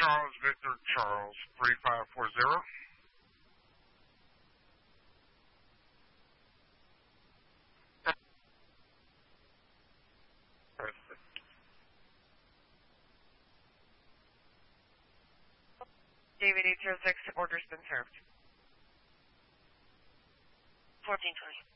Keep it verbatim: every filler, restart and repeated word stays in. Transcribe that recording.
Charles Victor Charles, three five four zero. David eight zero six, order's been served. fourteen twenty.